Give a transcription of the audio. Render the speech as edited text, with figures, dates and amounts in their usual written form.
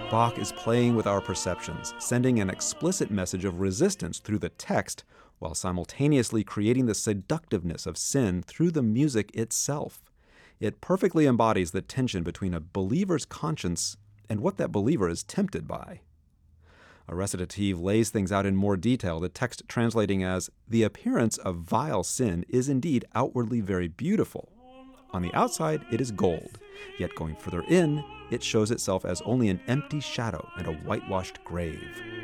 Bach is playing with our perceptions, sending an explicit message of resistance through the text while simultaneously creating the seductiveness of sin through the music itself. It perfectly embodies the tension between a believer's conscience and what that believer is tempted by. A recitative lays things out in more detail, the text translating as, "The appearance of vile sin is indeed outwardly very beautiful. On the outside, it is gold, yet going further in, it shows itself as only an empty shadow and a whitewashed grave."